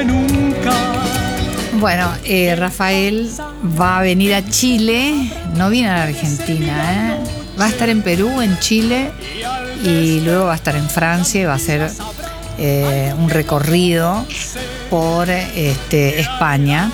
que nunca. Bueno, Rafael va a venir a Chile, no viene a la Argentina, va a estar en Perú, en Chile, y luego va a estar en Francia y va a hacer un recorrido por España.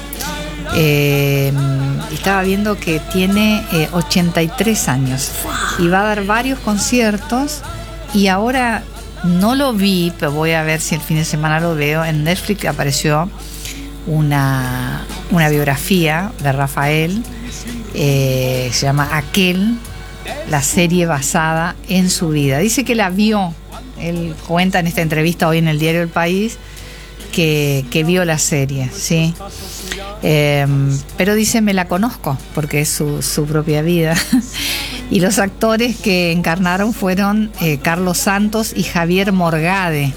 Estaba viendo que tiene 83 años y va a dar varios conciertos, y ahora no lo vi, pero voy a ver si el fin de semana lo veo. En Netflix apareció una biografía de Rafael, se llama Aquel, la serie basada en su vida. Dice que la vio, él cuenta en esta entrevista hoy en el diario El País que vio la serie, ¿sí? Pero dice, me la conozco porque es su propia vida. Y los actores que encarnaron fueron Carlos Santos y Javier Morgade.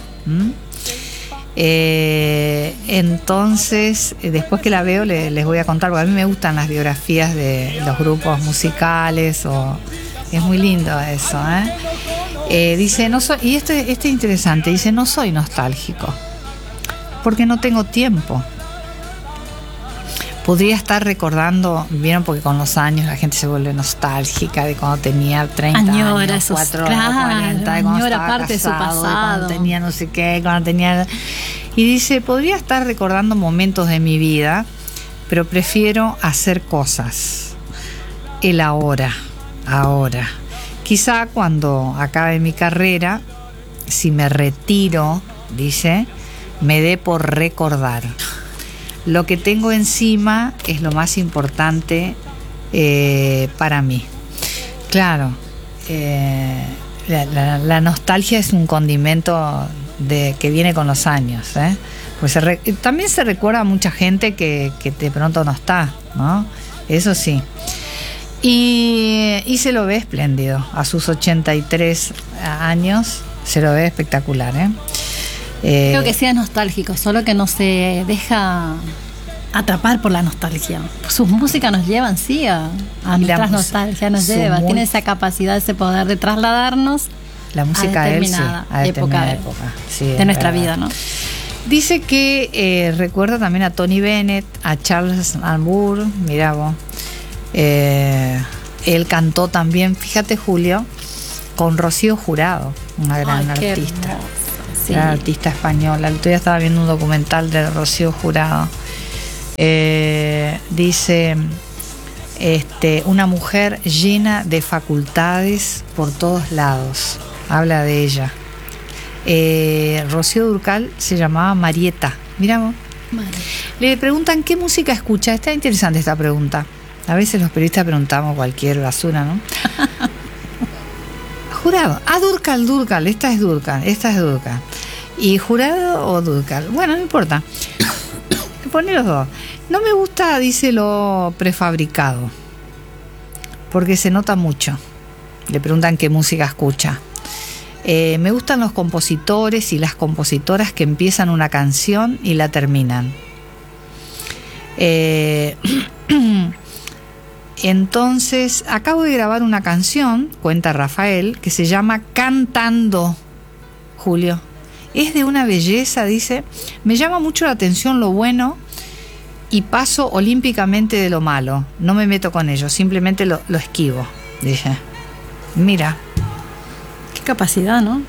Entonces, después que la veo les voy a contar, porque a mí me gustan las biografías de los grupos musicales, es muy lindo eso, dice, no soy, y esto es interesante, dice, no soy nostálgico porque no tengo tiempo. Podría estar recordando, vieron, porque con los años la gente se vuelve nostálgica de cuando tenía 30 años, 4 años, 40, de cuando estaba parte casado, de su pasado, de cuando tenía no sé qué, cuando tenía... Y dice, podría estar recordando momentos de mi vida, pero prefiero hacer cosas. El ahora. Quizá cuando acabe mi carrera, si me retiro, dice, me dé por recordar. Lo que tengo encima es lo más importante para mí. Claro, la nostalgia es un condimento que viene con los años, pues también se recuerda a mucha gente que de pronto no está, ¿no? Eso sí. Y se lo ve espléndido. A sus 83 años se lo ve espectacular, Creo que sí es nostálgico, solo que no se deja atrapar por la nostalgia. Sus músicas nos llevan, sí, a nuestras nostalgias, nos lleva. Tiene esa capacidad, ese poder de trasladarnos la música a determinada época sí, de nuestra vida, ¿no? Dice que recuerda también a Tony Bennett, a Charles Aznavour, mirá vos. Él cantó también, fíjate, Julio, con Rocío Jurado, una gran artista. Sí. Gran artista española. El otro día estaba viendo un documental de Rocío Jurado. Dice, una mujer llena de facultades por todos lados. Habla de ella. Rocío Dúrcal se llamaba Marieta. Miramos. Le preguntan qué música escucha. Está interesante esta pregunta. A veces los periodistas preguntamos cualquier basura, ¿no? Jurado. Dúrcal. Esta es Dúrcal. ¿Y Jurado o Dúrcal? Bueno, no importa. Poné los dos. No me gusta, dice, lo prefabricado, porque se nota mucho. Le preguntan qué música escucha. Me gustan los compositores y las compositoras que empiezan una canción y la terminan. Entonces, acabo de grabar una canción, cuenta Rafael, que se llama Cantando, Julio. Es de una belleza, dice. Me llama mucho la atención lo bueno y paso olímpicamente de lo malo. No me meto con ello, simplemente lo esquivo, dice. Mira. Qué capacidad, ¿no?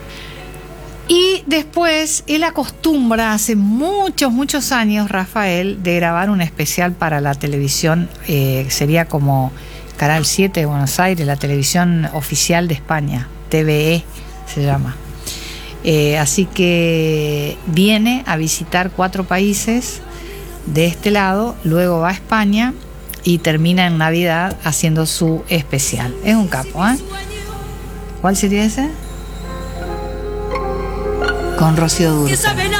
Y después, él acostumbra, hace muchos años, Rafael, de grabar un especial para la televisión, sería como Canal 7 de Buenos Aires, la televisión oficial de España, TVE se llama. Así que viene a visitar 4 países de este lado, luego va a España y termina en Navidad haciendo su especial. Es un capo, ¿eh? ¿Cuál sería ese? Con Rocío Dúrcal.